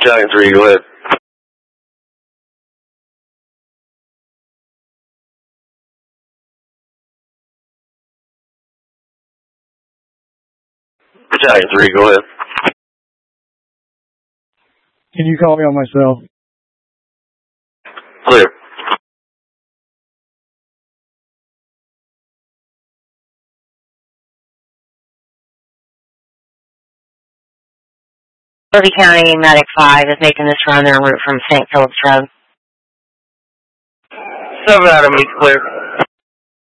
Battalion 3, go ahead. Battalion 3, go ahead. Can you call me on my cell? Clear. Liberty County Medic 5 is making this run en route from St. Phillips Road. 7 Adam, meets clear.